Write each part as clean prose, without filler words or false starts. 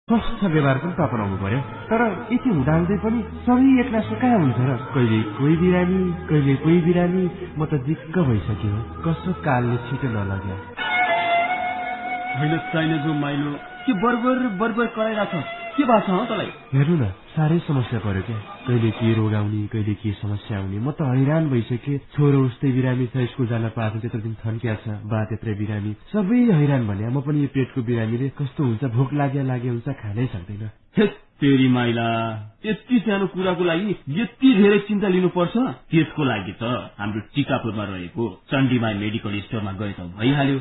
स्वस्थ व्यवहार पनि त अपनाउनु पर्यो। तर यति हुँदाहुँदै पनि सबै एकनासो कहाँ हुन्छ र? कहिले कोही बिरामी, कहिले कोही बिरामी। म त दिक्क भइसक्यो। कसो कालले छिटो नलग्यो। होइन चाहिनेको माइलो के बर्बर कराइरहेछ? के भएको छ तँलाई? हेर्नु न, साह्रै समस्या पर्यो क्या। कहिले के रोग आउने, कहिले के समस्या आउने। म त हैरान भइसकेँ। छोरो उस्तै बिरामी छ, स्कुल जान पाएको त्यत्रो दिन थन्किया छ, बा त्यत्रै बिरामी, सबै हैरान भने। म पनि यो पेटको बिरामीले कस्तो हुन्छ, भोक लागे हुन्छ, खानै सक्दैन। तेरी माइला, यति सानो कुराको लागि यति धेरै चिन्ता लिनुपर्छ? त्यसको लागि त हाम्रो टिकापुरमा रहेको चण्डीमाई मेडिकल स्टोरमा गए त भइहाल्यो।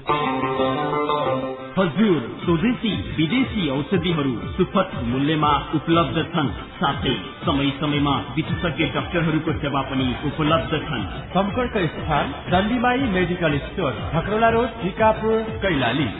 हजुर, स्वदेशी विदेशी औषधिहरू सुपथ मूल्यमा उपलब्ध छन्। साथै समय समयमा विशेषज्ञ डाक्टरहरूको सेवा पनि उपलब्ध छन्। सम्पर्क स्थान चण्डीमाई medical store, धक्रोला road, Tikapur, Kailali.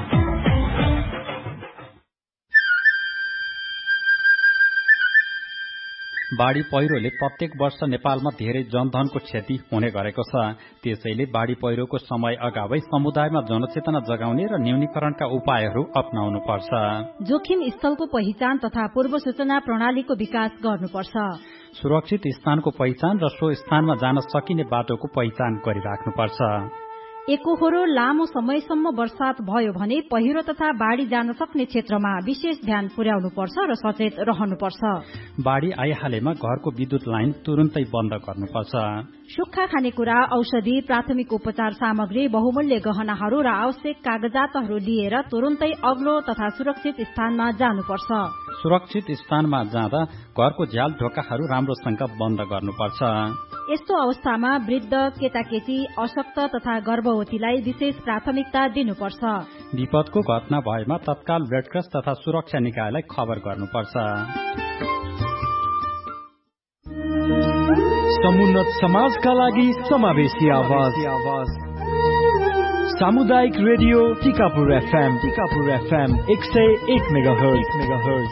बाढी पहिरोले प्रत्येक वर्ष नेपालमा धेरै जनधनको क्षति हुने गरेको छ। त्यसैले बाढी पहिरोको समय अगावै समुदायमा जनचेतना जगाउने र न्यूनीकरणका उपायहरू अपनाउनु पर्छ। जोखिम स्थलको पहिचान तथा पूर्व सूचना प्रणालीको विकास गर्नुपर्छ। सुरक्षित स्थानको पहिचान र सो स्थानमा जान सकिने बाटोको पहिचान गरिराख्नुपर्छ। एकोहोरो लामो समयसम्म वर्षात भयो भने पहिरो तथा बाढ़ी जान सक्ने क्षेत्रमा विशेष ध्यान पुर्याउनुपर्छ र सचेत रहनुपर्छ। बाढ़ी आइहालेमा घरको विद्युत लाइन तुरुन्तै बन्द गर्नुपर्छ। सुक्खा खानेकुरा, औषधि, प्राथमिक उपचार सामग्री, बहुमूल्य गहनाहरू र आवश्यक कागजातहरू लिएर तुरुन्तै अग्लो तथा सुरक्षित स्थानमा जानुपर्छ। सुरक्षित स्थानमा जाँदा घरको झ्याल ढोकाहरू राम्रोसँग बन्द गर्नुपर्छ। यस्तो अवस्थामा वृद्ध, केटाकेटी, अशक्त तथा गर्भवतीलाई विशेष प्राथमिकता दिनुपर्छ। विपदको घटना भएमा तत्काल रेडक्रस तथा सुरक्षा निकायलाई खबर गर्नुपर्छ। समुन्नत समाजका लागि समावेशी आवाज। सामुदायिक रेडियो टिकापुर FM 101 मेगाहर्ज।